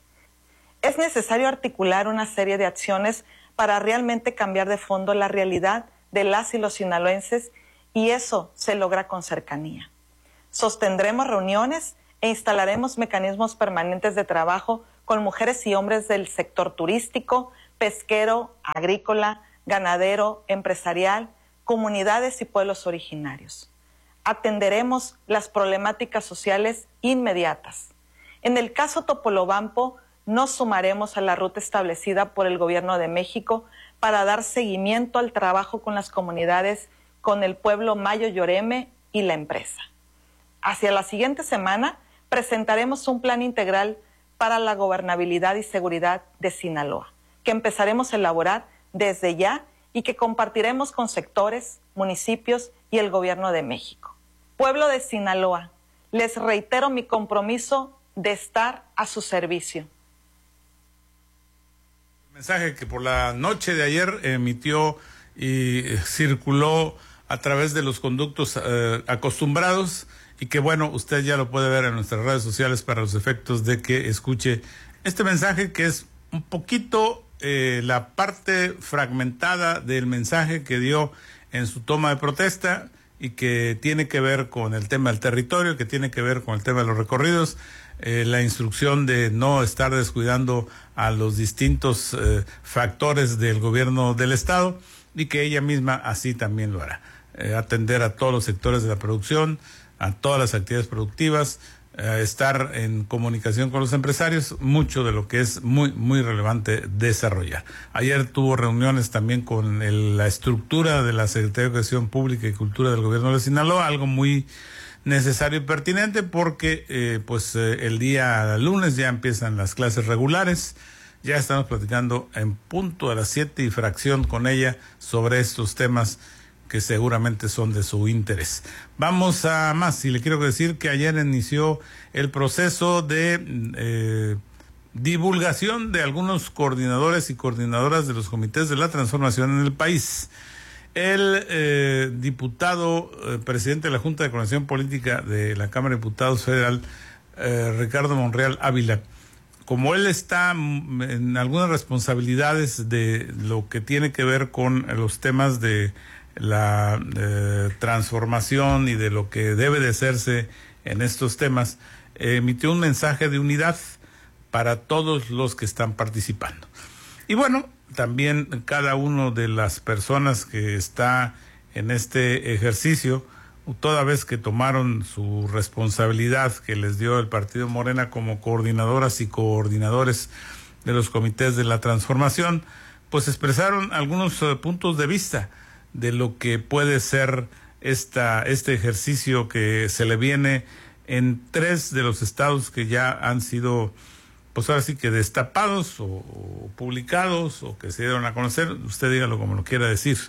Es necesario articular una serie de acciones para realmente cambiar de fondo la realidad de las y los sinaloenses, y eso se logra con cercanía. Sostendremos reuniones e instalaremos mecanismos permanentes de trabajo con mujeres y hombres del sector turístico, pesquero, agrícola, ganadero, empresarial, comunidades y pueblos originarios. Atenderemos las problemáticas sociales inmediatas. En el caso Topolobampo, nos sumaremos a la ruta establecida por el Gobierno de México para dar seguimiento al trabajo con las comunidades, con el pueblo Mayo Yoreme y la empresa. Hacia la siguiente semana presentaremos un plan integral para la gobernabilidad y seguridad de Sinaloa, que empezaremos a elaborar desde ya y que compartiremos con sectores, municipios y el Gobierno de México. Pueblo de Sinaloa, les reitero mi compromiso de estar a su servicio.
Mensaje que por la noche de ayer emitió y circuló a través de los conductos eh, acostumbrados, y que bueno, usted ya lo puede ver en nuestras redes sociales para los efectos de que escuche este mensaje, que es un poquito eh, la parte fragmentada del mensaje que dio en su toma de protesta, y que tiene que ver con el tema del territorio, que tiene que ver con el tema de los recorridos, eh, la instrucción de no estar descuidando a los distintos eh, factores del gobierno del estado, y que ella misma así también lo hará. Eh, atender a todos los sectores de la producción, a todas las actividades productivas, eh, estar en comunicación con los empresarios, mucho de lo que es muy, muy relevante desarrollar. Ayer tuvo reuniones también con el, la estructura de la Secretaría de Educación Pública y Cultura del Gobierno de Sinaloa, algo muy necesario y pertinente porque eh, pues eh, el día lunes ya empiezan las clases regulares. Ya estamos platicando en punto a las siete y fracción con ella sobre estos temas que seguramente son de su interés. Vamos a más, y le quiero decir que ayer inició el proceso de eh, divulgación de algunos coordinadores y coordinadoras de los comités de la transformación en el país. El eh, diputado, eh, presidente de la Junta de Coordinación Política de la Cámara de Diputados Federal, eh, Ricardo Monreal Ávila, como él está en algunas responsabilidades de lo que tiene que ver con los temas de la eh, transformación y de lo que debe de hacerse en estos temas, eh, emitió un mensaje de unidad para todos los que están participando. Y bueno, también cada una de las personas que está en este ejercicio, toda vez que tomaron su responsabilidad que les dio el Partido Morena como coordinadoras y coordinadores de los comités de la transformación, pues expresaron algunos uh, puntos de vista de lo que puede ser esta, este ejercicio que se le viene en tres de los estados que ya han sido, pues ahora sí que destapados o, o publicados o que se dieron a conocer, usted dígalo como lo quiera decir.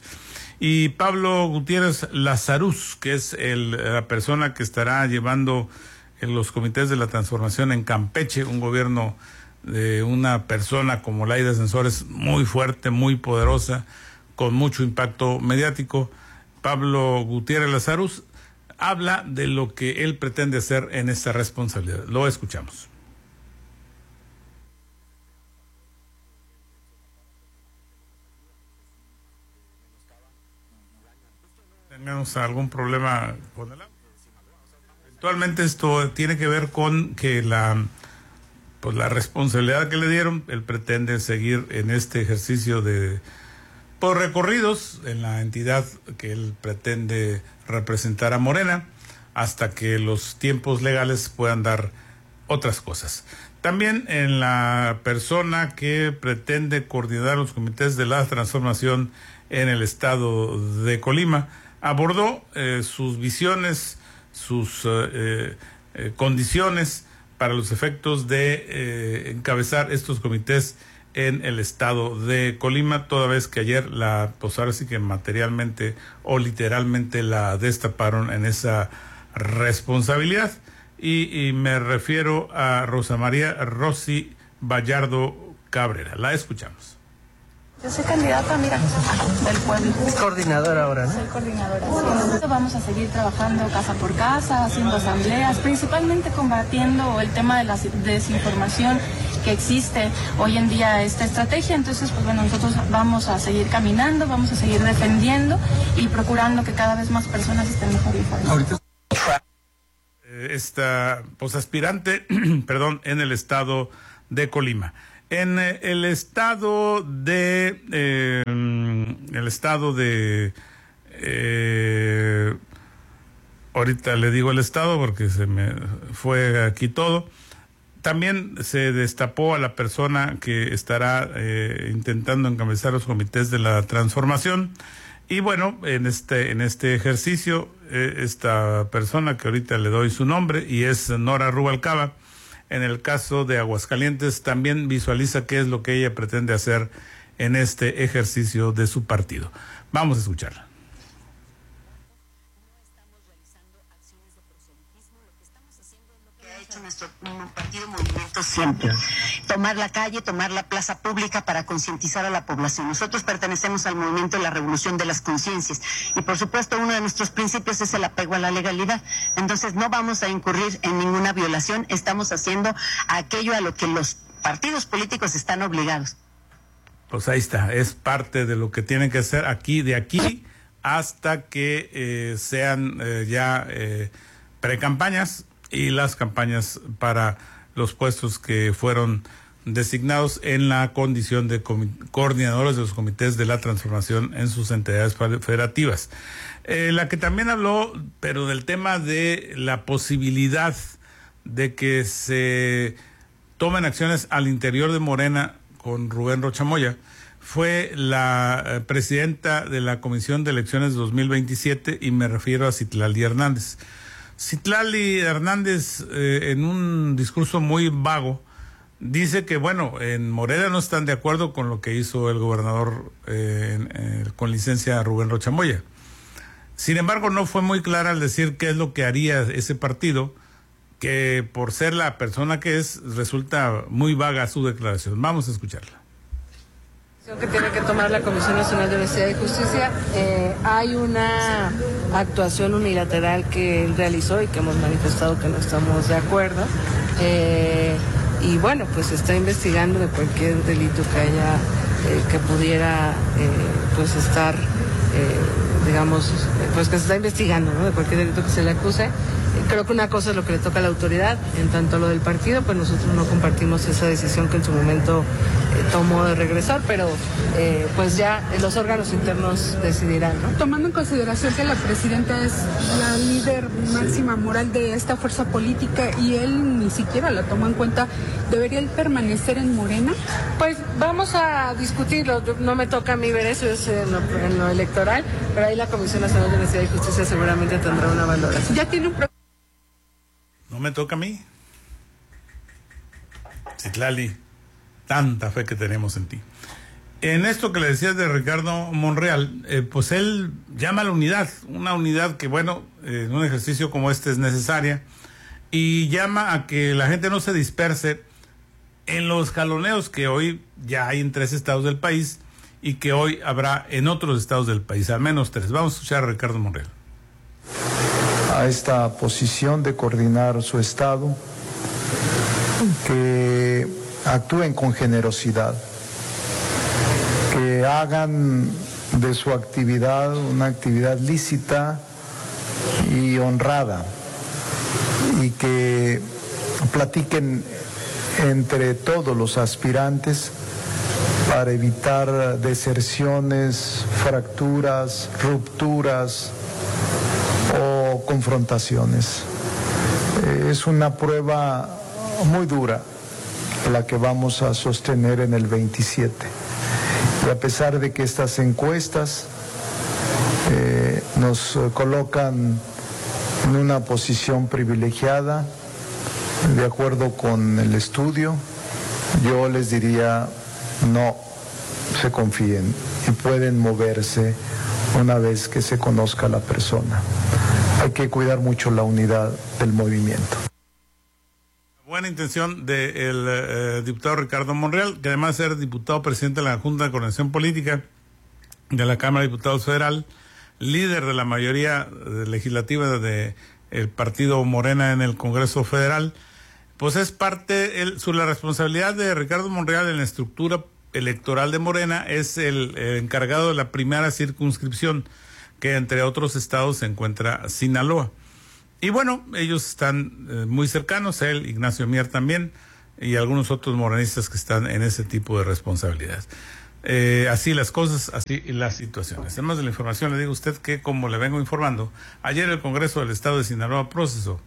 Y Pablo Gutiérrez Lazaruz, que es el, la persona que estará llevando en los comités de la transformación en Campeche, un gobierno de una persona como Laida Sansores muy fuerte, muy poderosa, con mucho impacto mediático. Pablo Gutiérrez Lazaruz habla de lo que él pretende hacer en esta responsabilidad. Lo escuchamos. ¿Tenemos algún problema con el agua? Actualmente esto tiene que ver con que la pues la responsabilidad que le dieron, él pretende seguir en este ejercicio de por recorridos en la entidad que él pretende representar a Morena hasta que los tiempos legales puedan dar otras cosas. También en la persona que pretende coordinar los comités de la transformación en el estado de Colima, abordó eh, sus visiones, sus eh, eh, condiciones para los efectos de eh, encabezar estos comités en el estado de Colima, toda vez que ayer la, pues ahora sí que materialmente o literalmente la destaparon en esa responsabilidad. Y, y me refiero a Rosa María Rosy Vallardo Cabrera. La escuchamos.
Yo soy candidata, mira, del pueblo.
Es coordinadora ahora, ¿no?
Soy coordinadora, sí. Vamos a seguir trabajando casa por casa, haciendo asambleas, principalmente combatiendo el tema de la desinformación que existe hoy en día esta estrategia. Entonces, pues bueno, nosotros vamos a seguir caminando, vamos a seguir defendiendo y procurando que cada vez más personas estén mejor informadas. Ahorita
esta pues aspirante, perdón, en el estado de Colima. En eh, el estado de eh, el estado de eh, ahorita le digo el estado porque se me fue aquí todo. También se destapó a la persona que estará eh, intentando encabezar los comités de la transformación. Y bueno, en este en este ejercicio, eh, esta persona que ahorita le doy su nombre y es Nora Rubalcaba, en el caso de Aguascalientes, también visualiza qué es lo que ella pretende hacer en este ejercicio de su partido. Vamos a escucharla.
Nuestro partido Movimiento siempre, tomar la calle, tomar la plaza pública para concientizar a la población. Nosotros pertenecemos al movimiento de la revolución de las conciencias y por supuesto uno de nuestros principios es el apego a la legalidad. Entonces no vamos a incurrir en ninguna violación, estamos haciendo aquello a lo que los partidos políticos están obligados.
Pues ahí está, es parte de lo que tienen que hacer aquí, de aquí hasta que eh, sean eh, ya eh, precampañas y las campañas para los puestos que fueron designados en la condición de coordinadores de los comités de la transformación en sus entidades federativas. Eh, la que también habló, pero del tema de la posibilidad de que se tomen acciones al interior de Morena con Rubén Rocha Moya, fue la eh, presidenta de la Comisión de Elecciones dos mil veintisiete y me refiero a Citlali Hernández. Citlali Hernández, eh, en un discurso muy vago, dice que, bueno, en Morena no están de acuerdo con lo que hizo el gobernador eh, en, eh, con licencia Rubén Rocha Moya. Sin embargo, no fue muy clara al decir qué es lo que haría ese partido, que por ser la persona que es, resulta muy vaga su declaración. Vamos a escucharla.
Que tiene que tomar la Comisión Nacional de Honestidad y Justicia. Eh, hay una actuación unilateral que él realizó y que hemos manifestado que no estamos de acuerdo. Eh, y bueno, pues está investigando de cualquier delito que haya, eh, que pudiera eh, pues estar, eh, digamos, pues que se está investigando, ¿no? De cualquier delito que se le acuse. Creo que una cosa es lo que le toca a la autoridad, en tanto a lo del partido, pues nosotros no compartimos esa decisión que en su momento eh, tomó de regresar, pero eh, pues ya los órganos internos decidirán, ¿no?
Tomando en consideración que la presidenta es la líder máxima moral de esta fuerza política y él ni siquiera la toma en cuenta, ¿debería él permanecer en Morena?
Pues vamos a discutirlo, no me toca a mí ver eso, es en lo, en lo electoral, pero ahí la Comisión Nacional de Honestidad y Justicia seguramente tendrá una valoración.
Ya tiene un pro-
No me toca a mí. Citlali, tanta fe que tenemos en ti. En esto que le decías de Ricardo Monreal, eh, pues él llama a la unidad, una unidad que, bueno, eh, en un ejercicio como este es necesaria, y llama a que la gente no se disperse en los jaloneos que hoy ya hay en tres estados del país y que hoy habrá en otros estados del país, al menos tres. Vamos a escuchar a Ricardo Monreal.
a esta posición de coordinar su Estado, que actúen con generosidad, que hagan de su actividad una actividad lícita y honrada, y que platiquen entre todos los aspirantes para evitar deserciones, fracturas, rupturas o confrontaciones. Eh, es una prueba muy dura la que vamos a sostener en el veintisiete. Y a pesar de que estas encuestas eh, nos colocan en una posición privilegiada, de acuerdo con el estudio, yo les diría no se confíen y pueden moverse una vez que se conozca la persona. Hay que cuidar mucho la unidad del movimiento.
Buena intención del eh, diputado Ricardo Monreal, que además de ser diputado presidente de la Junta de Coordinación Política de la Cámara de Diputados Federal, líder de la mayoría legislativa del partido Morena en el Congreso Federal, pues es parte, el, su, la responsabilidad de Ricardo Monreal en la estructura electoral de Morena es el, el encargado de la primera circunscripción, que entre otros estados se encuentra Sinaloa. Y bueno, ellos están eh, muy cercanos, él, Ignacio Mier también, y algunos otros morenistas que están en ese tipo de responsabilidades. Eh, así las cosas, así las situaciones. Además de la información, le digo a usted que, como le vengo informando, ayer el Congreso del Estado de Sinaloa procesó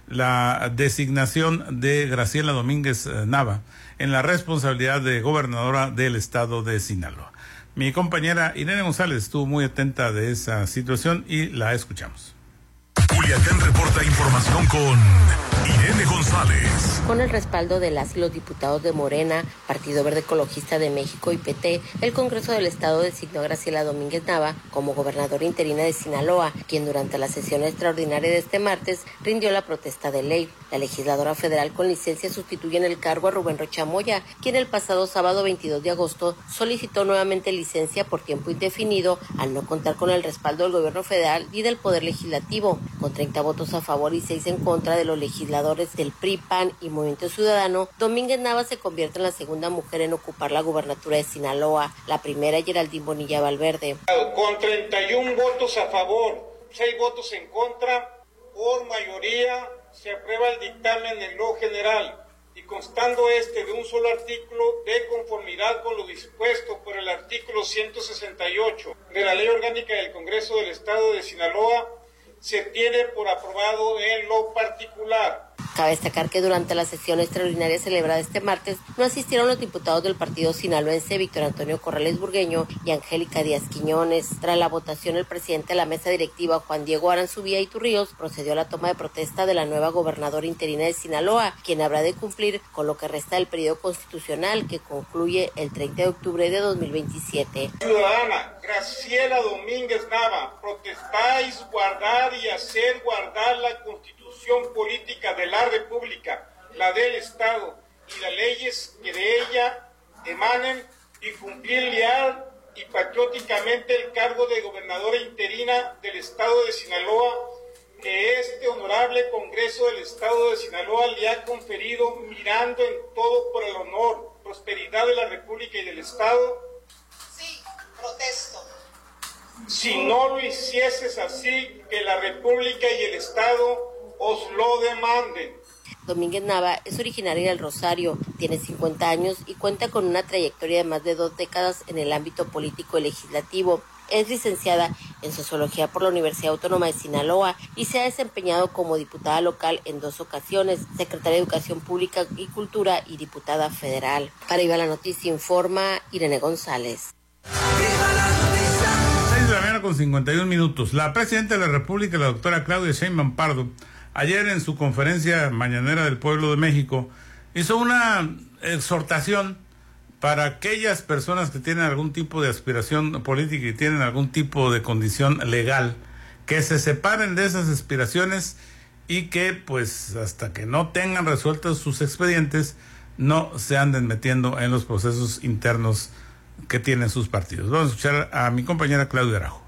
la designación de Graciela Domínguez Nava en la responsabilidad de gobernadora del Estado de Sinaloa. Mi compañera Irene González estuvo muy atenta de esa situación y la escuchamos.
Culiacán reporta información con Irene González.
Con el respaldo de las y los diputados de Morena, Partido Verde Ecologista de México y P T, el Congreso del Estado designó a Graciela Domínguez Nava como gobernadora interina de Sinaloa, quien durante la sesión extraordinaria de este martes rindió la protesta de ley. La legisladora federal con licencia sustituye en el cargo a Rubén Rocha Moya, quien el pasado sábado veintidós de agosto solicitó nuevamente licencia por tiempo indefinido al no contar con el respaldo del gobierno federal y del Poder Legislativo. Con treinta votos a favor y seis en contra de los legisladores del P R I, P A N y Movimiento Ciudadano, Domínguez Nava se convierte en la segunda mujer en ocupar la gubernatura de Sinaloa. La primera, Geraldine Bonilla Valverde.
Con treinta y uno votos a favor, seis votos en contra, por mayoría se aprueba el dictamen en lo general y constando este de un solo artículo de conformidad con lo dispuesto por el artículo ciento sesenta y ocho de la Ley Orgánica del Congreso del Estado de Sinaloa, se tiene por aprobado en lo particular.
Cabe destacar que durante la sesión extraordinaria celebrada este martes no asistieron los diputados del partido sinaloense Víctor Antonio Corrales Burgueño y Angélica Díaz Quiñones. Tras la votación, el presidente de la mesa directiva, Juan Diego Aranzubía Iturríos, procedió a la toma de protesta de la nueva gobernadora interina de Sinaloa, quien habrá de cumplir con lo que resta del periodo constitucional que concluye el treinta de octubre de dos mil veintisiete.
Ciudadana Graciela Domínguez Nava, protestáis guardar y hacer guardar la Constitución política de la República, la del Estado y las leyes que de ella emanen y cumplir leal y patrióticamente el cargo de gobernadora interina del Estado de Sinaloa que este honorable Congreso del Estado de Sinaloa le ha conferido mirando en todo por el honor, prosperidad de la República y del Estado.
Sí, protesto.
Si no lo hicieses así, que la República y el Estado os lo demanden.
Domínguez Nava es originaria del Rosario, tiene cincuenta años y cuenta con una trayectoria de más de dos décadas en el ámbito político y legislativo. Es licenciada en Sociología por la Universidad Autónoma de Sinaloa y se ha desempeñado como diputada local en dos ocasiones, secretaria de Educación Pública y Cultura y diputada federal. Para Viva la Noticia informa Irene González.
seis de la mañana con cincuenta y un minutos. La presidenta de la República, la doctora Claudia Sheinbaum Pardo, ayer en su conferencia mañanera del Pueblo de México, hizo una exhortación para aquellas personas que tienen algún tipo de aspiración política y tienen algún tipo de condición legal, que se separen de esas aspiraciones y que, pues, hasta que no tengan resueltos sus expedientes, no se anden metiendo en los procesos internos que tienen sus partidos. Vamos a escuchar a mi compañera Claudia Arajo.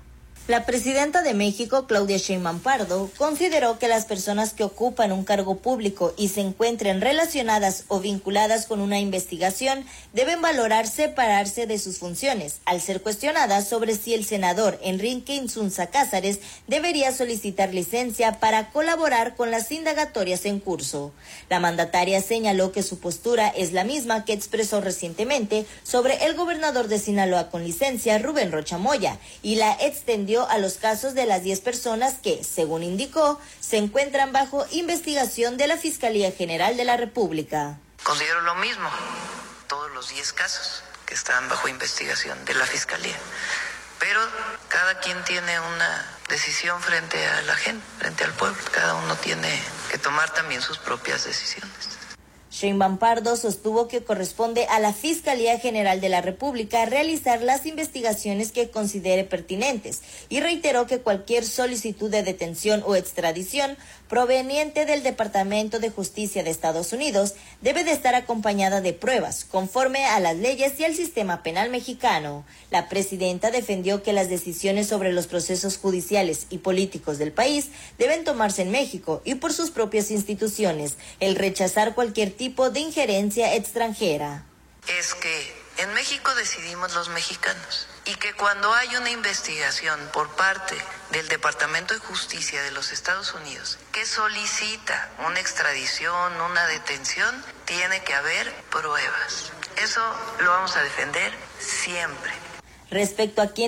La presidenta de México, Claudia Sheinbaum Pardo, consideró que las personas que ocupan un cargo público y se encuentren relacionadas o vinculadas con una investigación deben valorar separarse de sus funciones, al ser cuestionada sobre si el senador Enrique Insunza Cázares debería solicitar licencia para colaborar con las indagatorias en curso. La mandataria señaló que su postura es la misma que expresó recientemente sobre el gobernador de Sinaloa con licencia, Rubén Rocha Moya, y la extendió a los casos de las diez personas que, según indicó, se encuentran bajo investigación de la Fiscalía General de la República.
Considero lo mismo, todos los diez casos que están bajo investigación de la Fiscalía, pero cada quien tiene una decisión frente a la gente, frente al pueblo, cada uno tiene que tomar también sus propias decisiones.
Sheinbaum Pardo sostuvo que corresponde a la Fiscalía General de la República realizar las investigaciones que considere pertinentes y reiteró que cualquier solicitud de detención o extradición proveniente del Departamento de Justicia de Estados Unidos debe de estar acompañada de pruebas, conforme a las leyes y al sistema penal mexicano. La presidenta defendió que las decisiones sobre los procesos judiciales y políticos del país deben tomarse en México y por sus propias instituciones, el rechazar cualquier tipo de injerencia extranjera.
Es que en México decidimos los mexicanos y que cuando hay una investigación por parte del Departamento de Justicia de los Estados Unidos que solicita una extradición, una detención, tiene que haber pruebas. Eso lo vamos a defender siempre.
Respecto a quién